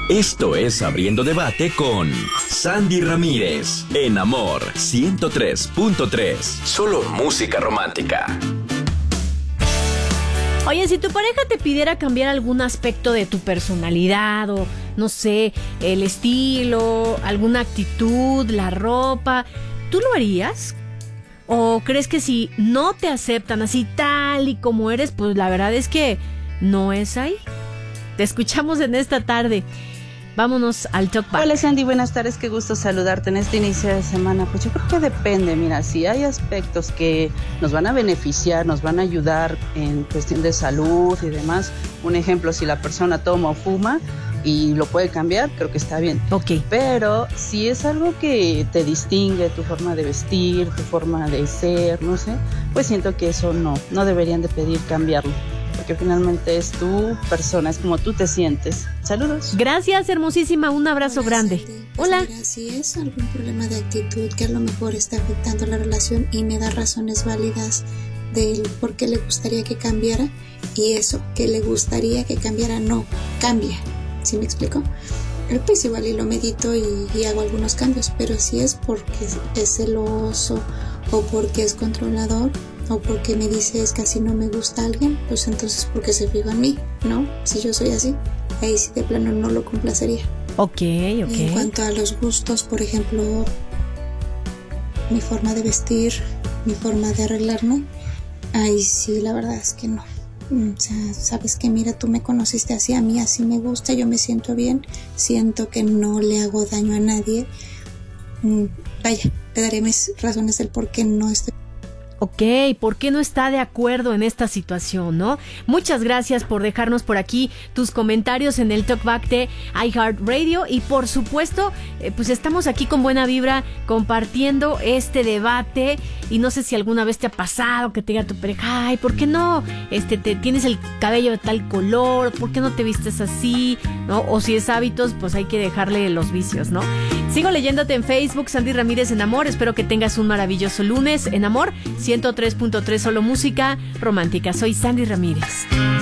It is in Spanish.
Esto es Abriendo Debate con Sandy Ramírez, en Amor 103.3. Solo música romántica. Oye, si tu pareja te pidiera cambiar algún aspecto de tu personalidad o, no sé, el estilo, alguna actitud, la ropa, ¿tú lo harías? ¿O crees que si no te aceptan así tal y como eres, pues la verdad es que no es ahí? Te escuchamos en esta tarde. Vámonos al Talk Back. Hola Sandy, buenas tardes, qué gusto saludarte en este inicio de semana. Pues yo creo que depende, mira, si hay aspectos que nos van a beneficiar, nos van a ayudar en cuestión de salud y demás. Un ejemplo, si la persona toma o fuma y lo puede cambiar, creo que está bien. Ok. Pero si es algo que te distingue, tu forma de vestir, tu forma de ser, no sé, pues siento que eso no deberían de pedir cambiarlo. Porque finalmente es tu persona, es como tú te sientes. Saludos. Gracias, hermosísima, un abrazo grande. Pues hola. Mira, si es algún problema de actitud que a lo mejor está afectando la relación y me da razones válidas del por qué le gustaría que cambiara, y eso que le gustaría que cambiara no cambia, ¿sí me explico? Pues igual y lo medito y hago algunos cambios, pero si es porque es celoso o porque es controlador, o porque me dice es que así no me gusta alguien, pues entonces porque se fija en mí, ¿no? Si yo soy así, ahí sí de plano no lo complacería. Ok. En cuanto a los gustos, por ejemplo, mi forma de vestir, mi forma de arreglarme, ahí sí la verdad es que no. O sea, sabes que mira, tú me conociste así, a mí así me gusta, yo me siento bien, siento que no le hago daño a nadie. Vaya, te daré mis razones del por qué no estoy. Ok, ¿por qué no está de acuerdo en esta situación, no? Muchas gracias por dejarnos por aquí tus comentarios en el Talkback de iHeartRadio y por supuesto, pues estamos aquí con buena vibra compartiendo este debate y no sé si alguna vez te ha pasado que te diga tu pareja, ay, ¿por qué no? Te tienes el cabello de tal color, ¿por qué no te vistes así? ¿No? O si es hábitos, pues hay que dejarle los vicios, ¿no? Sigo leyéndote en Facebook, Sandy Ramírez en Amor, espero que tengas un maravilloso lunes en Amor 103.3, solo música romántica. Soy Sandy Ramírez.